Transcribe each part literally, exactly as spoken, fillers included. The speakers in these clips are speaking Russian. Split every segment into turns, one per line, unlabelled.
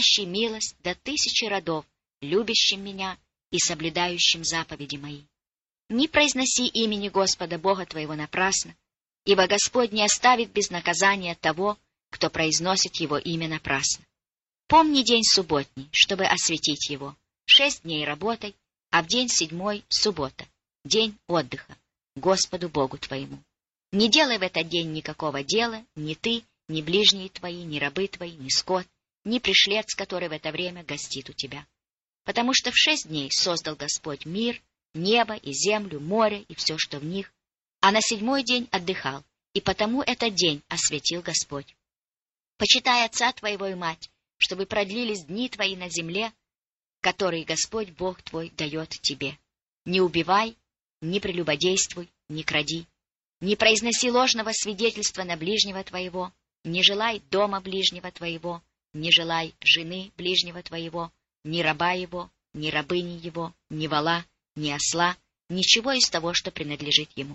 имеющий милость до тысячи родов, любящим меня и соблюдающим заповеди мои. Не произноси имени Господа Бога твоего напрасно, ибо Господь не оставит без наказания того, кто произносит его имя напрасно. Помни день субботний, чтобы осветить его. Шесть дней работай, а в день седьмой — суббота, день отдыха, Господу Богу твоему. Не делай в этот день никакого дела, ни ты, ни ближние твои, ни рабы твои, ни скот, ни пришлец, который в это время гостит у тебя. Потому что в шесть дней создал Господь мир, небо и землю, море и все, что в них, а на седьмой день отдыхал, и потому этот день осветил Господь. Почитай отца твоего и мать, чтобы продлились дни твои на земле, которые Господь Бог твой дает тебе. Не убивай, не прелюбодействуй, не кради, не произноси ложного свидетельства на ближнего твоего, не желай дома ближнего твоего, не желай жены ближнего твоего, ни раба его, ни рабыни его, ни вола, ни осла, ничего из того, что принадлежит ему.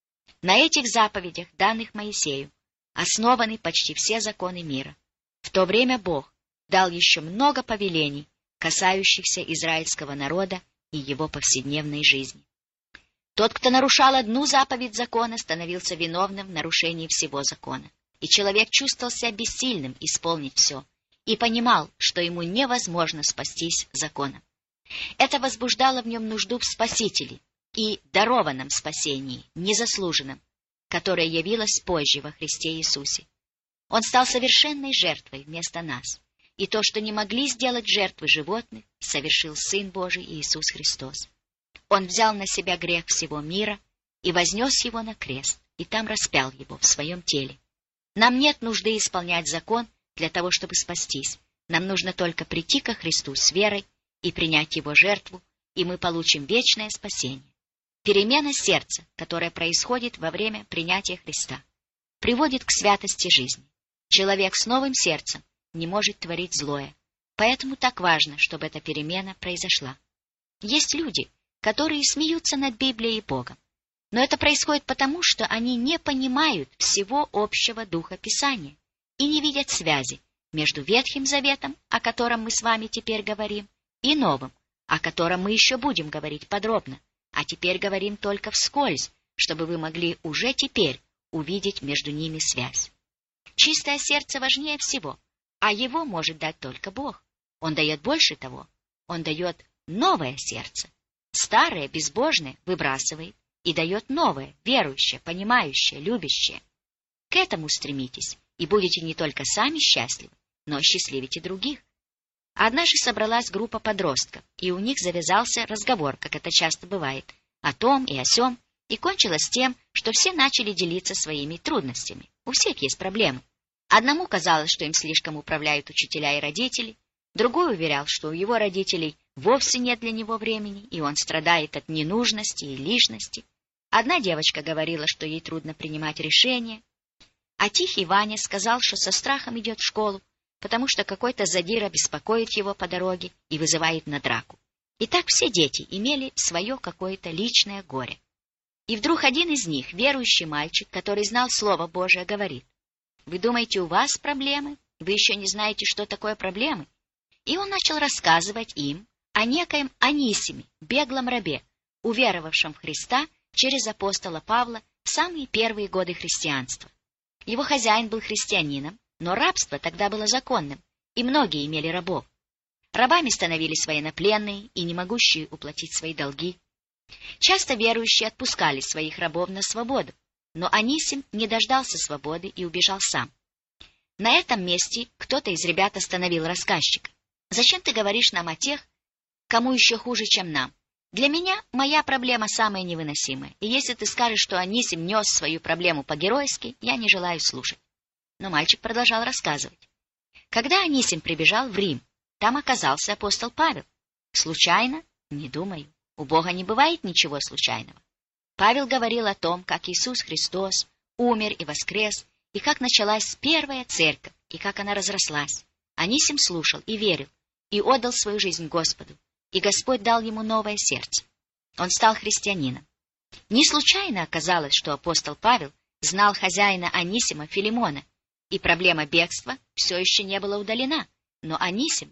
На этих заповедях, данных Моисею, основаны почти все законы мира. В то время Бог дал еще много повелений, касающихся израильского народа и его повседневной жизни. Тот, кто нарушал одну заповедь закона, становился виновным в нарушении всего закона. И человек чувствовал себя бессильным исполнить все, и понимал, что ему невозможно спастись законом. Это возбуждало в нем нужду в Спасителе и дарованном спасении, незаслуженном, которое явилось позже во Христе Иисусе. Он стал совершенной жертвой вместо нас, и то, что не могли сделать жертвы животных, совершил Сын Божий Иисус Христос. Он взял на себя грех всего мира и вознес его на крест, и там распял его в своем теле. Нам нет нужды исполнять закон для того, чтобы спастись. Нам нужно только прийти ко Христу с верой и принять Его жертву, и мы получим вечное спасение. Перемена сердца, которая происходит во время принятия Христа, приводит к святости жизни. Человек с новым сердцем не может творить злое, поэтому так важно, чтобы эта перемена произошла. Есть люди, которые смеются над Библией и Богом, но это происходит потому, что они не понимают всего общего духа Писания и не видят связи между Ветхим Заветом, о котором мы с вами теперь говорим, и Новым, о котором мы еще будем говорить подробно, а теперь говорим только вскользь, чтобы вы могли уже теперь увидеть между ними связь. Чистое сердце важнее всего, а его может дать только Бог. Он дает больше того, Он дает новое сердце. Старое, безбожное выбрасывает и дает новое, верующее, понимающее, любящее. К этому стремитесь, и будете не только сами счастливы, но и счастливите других. Однажды собралась группа подростков, и у них завязался разговор, как это часто бывает, о том и о сём, и кончилось тем, что все начали делиться своими трудностями. У всех есть проблемы. Одному казалось, что им слишком управляют учителя и родители, другой уверял, что у его родителей вовсе нет для него времени, и он страдает от ненужности и лишности. Одна девочка говорила, что ей трудно принимать решения, а тихий Ваня сказал, что со страхом идет в школу, потому что какой-то задира беспокоит его по дороге и вызывает на драку. И так все дети имели свое какое-то личное горе. И вдруг один из них, верующий мальчик, который знал Слово Божие, говорит: «Вы думаете, у вас проблемы? Вы еще не знаете, что такое проблемы?» И он начал рассказывать им о некоем Анисиме, беглом рабе, уверовавшем в Христа через апостола Павла в самые первые годы христианства. Его хозяин был христианином, но рабство тогда было законным, и многие имели рабов. Рабами становились военнопленные и не могущие уплатить свои долги. Часто верующие отпускали своих рабов на свободу, но Анисим не дождался свободы и убежал сам. На этом месте кто-то из ребят остановил рассказчика. «Зачем ты говоришь нам о тех, кому еще хуже, чем нам? Для меня моя проблема самая невыносимая, и если ты скажешь, что Анисим нес свою проблему по-геройски, я не желаю слушать». Но мальчик продолжал рассказывать. Когда Анисим прибежал в Рим, там оказался апостол Павел. Случайно? Не думаю. У Бога не бывает ничего случайного. Павел говорил о том, как Иисус Христос умер и воскрес, и как началась первая церковь, и как она разрослась. Анисим слушал и верил, и отдал свою жизнь Господу, и Господь дал ему новое сердце. Он стал христианином. Не случайно оказалось, что апостол Павел знал хозяина Анисима Филимона, и проблема бегства все еще не была удалена, но Анисим